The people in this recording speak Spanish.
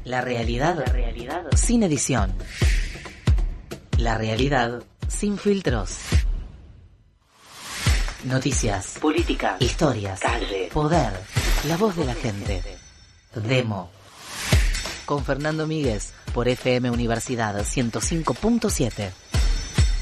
La realidad sin edición. La realidad sin filtros. Noticias, política, historias, calle, poder, la voz de la gente. Demo. Con Fernando Míguez por FM Universidad 105.7.